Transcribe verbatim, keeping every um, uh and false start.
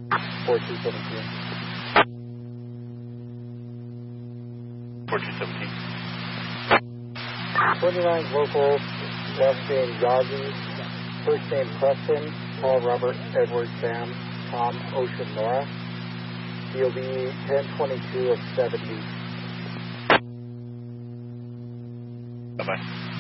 four two seventeen. four two seventeen. twenty-nine local, last name Gazi, first name Preston, Paul Robert Edward Sam, Tom Ocean Nora, D O B ten twenty-two of seventy. Bye-bye.